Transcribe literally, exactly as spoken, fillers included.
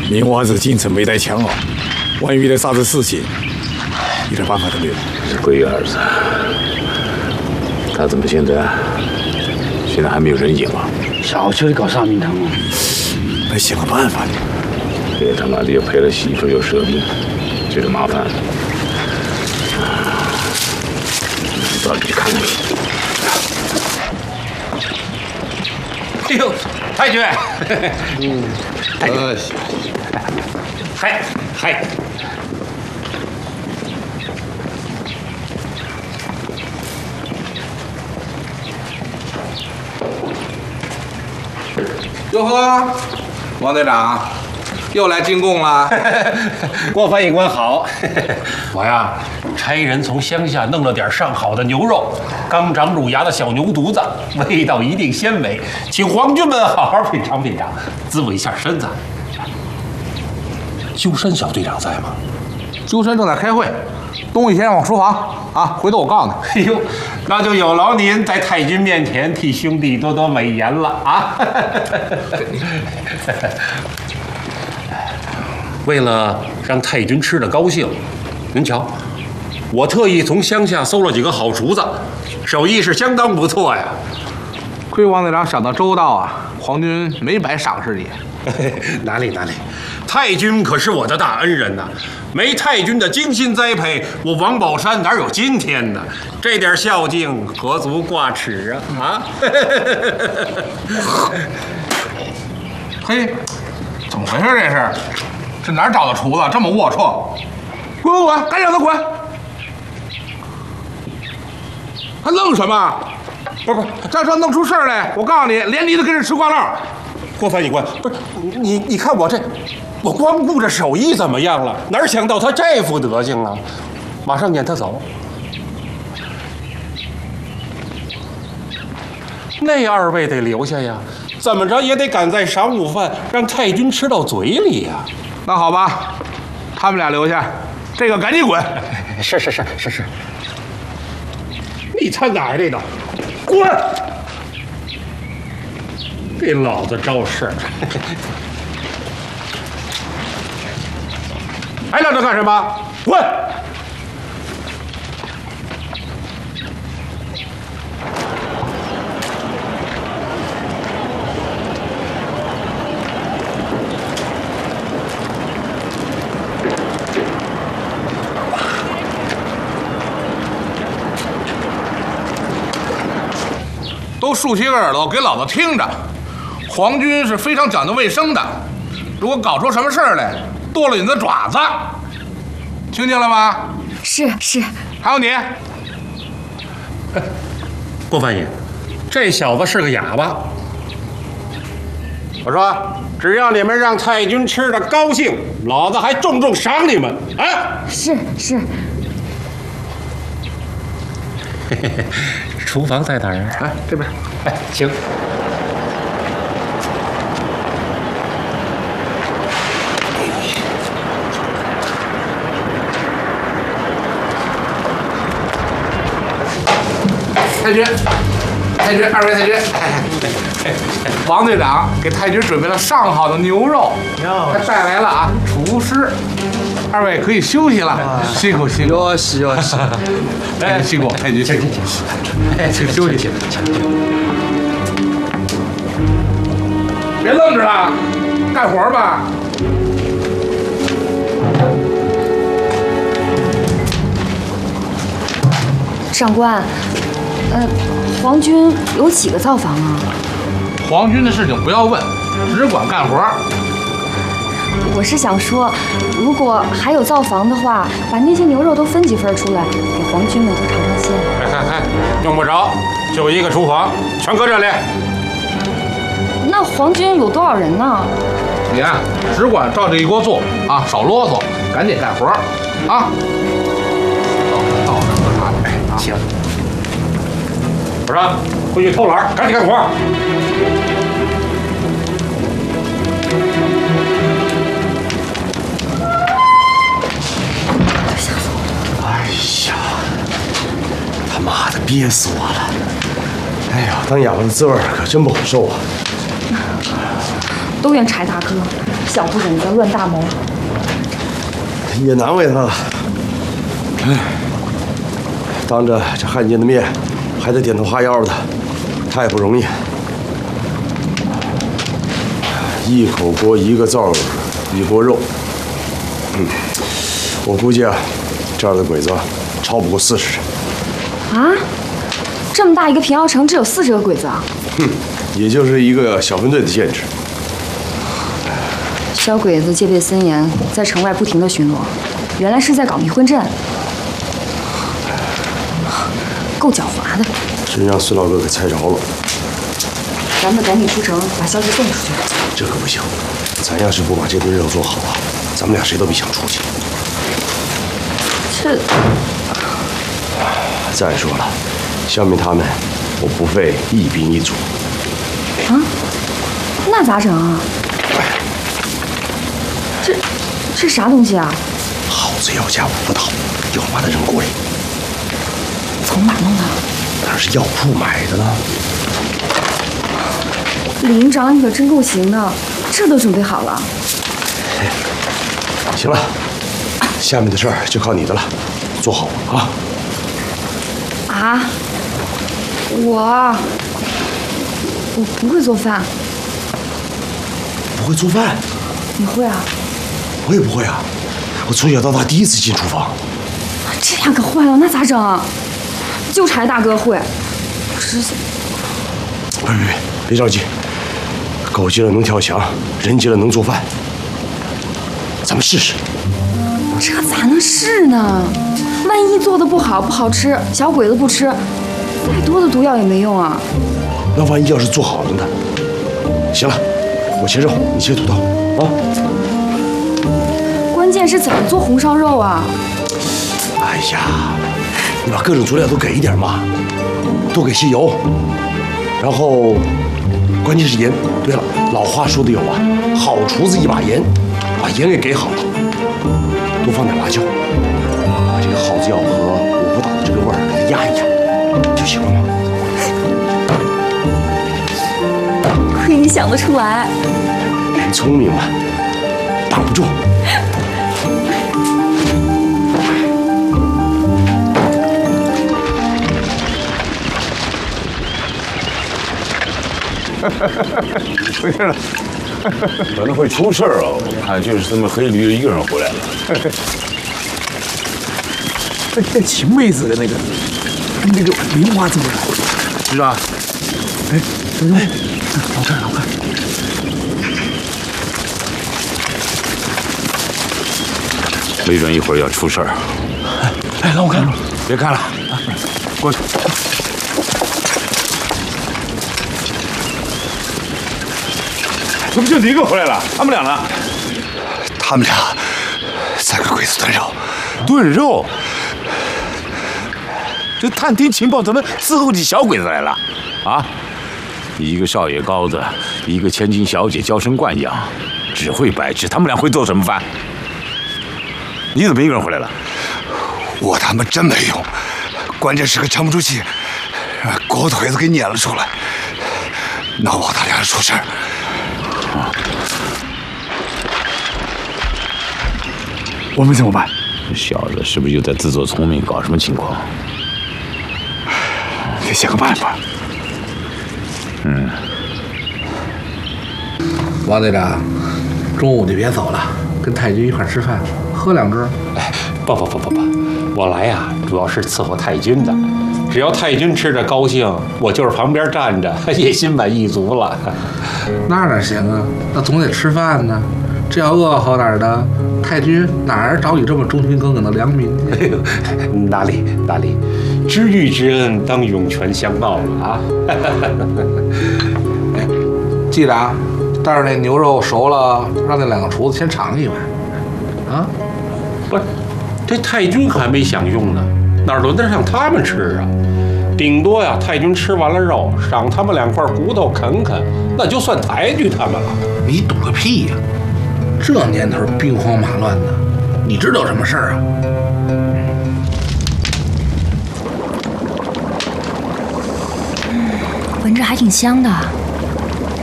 明娃子进城没带枪哦，万一遇到啥子事情，一点办法都没有。 是桂玉儿子，他怎么现在现在还没有人影啊？ 小区里搞啥名堂啊？ 得想个办法的。 别他妈的又赔了媳妇又折命，这个麻烦了。到底去看看。 哎呦，太君，嗯，太君，嗨嗨。 哟呵，王队长，又来进贡了。 郭翻译官好，我呀差人从乡下弄了点上好的牛肉，刚长乳牙的小牛犊子，味道一定鲜美，请皇军们好好品尝品尝，滋补一下身子。鸠山小队长在吗？ 鸠山正在开会，东西先往书房啊，回头我告诉你。 哎呦，那就有劳您在太君面前替兄弟多多美言了啊！为了让太君吃得高兴，您瞧，我特意从乡下搜了几个好厨子，手艺是相当不错呀。 亏王队长想得周到啊，皇军没白赏识你。 哪里哪里，太君可是我的大恩人呐、啊！没太君的精心栽培，我王宝山哪有今天呢？这点孝敬何足挂齿啊！啊！ 嘿，怎么回事？这是？这哪儿找的厨子这么龌龊？滚滚滚，赶紧让他滚！还愣什么？不是不是，这要弄出事儿来，我告诉你，连你都跟着吃瓜烂。 郭翻译官，不是你，你看我这，我光顾着手艺怎么样了？哪想到他这副德行啊！马上撵他走。那二位得留下呀，怎么着也得赶在晌午饭让太君吃到嘴里呀。 那好吧，他们俩留下，这个赶紧滚！ 是是是是是。你他哪儿来的？滚！给老子招事！还愣着干什么？滚！ 都竖起个耳朵给老子听着！皇军是非常讲究卫生的，如果搞出什么事儿来，剁了你的爪子，听见了吗？ 是是。 还有你， 郭翻译，这小子是个哑巴。我说，只要你们让太君吃得高兴，老子还重重赏你们啊！ 是是。 嘿嘿嘿，厨房在哪儿啊？ 哎，这边。 哎，行。 太君，太君，二位太君，王队长给太君准备了上好的牛肉，还带来了啊厨师，二位可以休息了，辛苦辛苦。 哟西哟西， 哎，辛苦，太君辛苦， 哎，请休息去。 别愣着了，干活吧。 长官。呃，皇军有几个灶房啊？ 皇军的事情不要问，只管干活。 我是想说，如果还有灶房的话，把那些牛肉都分几份出来，给皇军们都尝尝鲜。 哎哎哎，用不着，就一个厨房，全搁这里。 那皇军有多少人呢？ 你啊，只管照这一锅做啊，少啰嗦，赶紧干活啊。到到那喝茶去。哎， 行。我说，回去偷懒，赶紧干活。 哎呀，他妈的憋死我了！哎呀，当哑巴的滋味可真不好受啊！ 都怨柴大哥，小不忍则乱大谋。 也难为他了。哎，当着这汉奸的面，还得点头哈腰的，太不容易。一口锅一个灶，一锅肉。嗯，我估计啊，这儿的鬼子超不过四十人。 啊？这么大一个平遥城，只有四十个鬼子啊？ 哼，也就是一个小分队的限制。 小鬼子戒备森严，在城外不停地巡逻，原来是在搞迷魂阵，够狡猾的。 真让孙老哥给猜着了。 咱们赶紧出城，把消息送出去。 这可不行，咱要是不把这顿肉做好啊，咱们俩谁都别想出去。 这…… 再说了，消灭他们，我不费一兵一卒。 啊？那咋整啊？这这啥东西啊？ 耗子药加五不倒，要把它扔锅里。 从哪弄的？ 当然是药铺买的了。 李营长，你可真够行的，这都准备好了。 行了，下面的事儿就靠你的了，做好啊。 啊？我我不会做饭。 不会做饭？ 你会啊？ 我也不会啊，我从小到大第一次进厨房。 这样可坏了，那咋整啊？就柴大哥会，只是…… 别别别，别着急，狗急了能跳墙，人急了能做饭，咱们试试。 这咋能试呢？万一做的不好不好吃，小鬼子不吃，再多的毒药也没用啊。 那万一要是做好了呢？行了，我切肉，你切土豆啊。 关键是怎么做红烧肉啊？ 哎呀，你把各种佐料都给一点嘛，多给些油，然后关键是盐。对了，老话说的有啊，好厨子一把盐，把盐给给好了，多放点辣椒，把这个耗子药和五不倒的这个味儿给它压一压就行了嘛。 亏你想得出来， 人聪明嘛，挡不住。 回来了， 可能会出事儿哦。我看就是这么黑驴一个人回来了。 那那秦妹子的那个那个梨花怎么来？ 是啊， 哎，等等，好看好看。 没准一会儿要出事儿。 哎，让我看， 别看了，过去。怎么就你一个回来了？他们俩呢？ 他们俩在给鬼子炖肉。 炖肉？这探听情报，怎么伺候起小鬼子来了？啊！一个少爷高子，一个千金小姐娇生惯养，只会白吃。他们俩会做什么饭？你怎么一个人回来了？ 我他妈真没用，关键是个沉不住气，狗腿子给撵了出来，闹我他俩出事儿。 啊！ 我们怎么办？ 这小子是不是又在自作聪明，搞什么情况？ 得想个办法。 嗯。 王队长，中午就别走了，跟太君一块吃饭，喝两盅。 哎，不不不不不，我来呀，主要是伺候太君的。只要太君吃着高兴，我就是旁边站着也心满意足了。 那哪行啊？那总得吃饭呢。这要饿好点的，太君哪儿找你这么忠心耿耿的良民去？ 哪里哪里，知遇之恩当涌泉相报啊！ 哎，记着啊，待会儿那牛肉熟了，让那两个厨子先尝一碗。啊， 不，这太君还没享用呢，哪轮得上他们吃啊？顶多呀，太君吃完了肉，赏他们两块骨头啃啃，那就算抬举他们了。 你赌个屁呀！这年头兵荒马乱的，你知道什么事儿啊？ 闻着还挺香的。